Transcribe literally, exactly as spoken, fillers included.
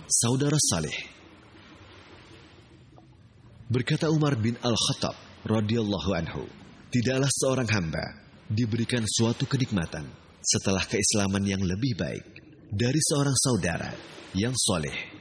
saudara saleh. Berkata Umar bin Al-Khattab radhiyallahu anhu, tidaklah seorang hamba diberikan suatu kenikmatan setelah keislaman yang lebih baik dari seorang saudara yang soleh.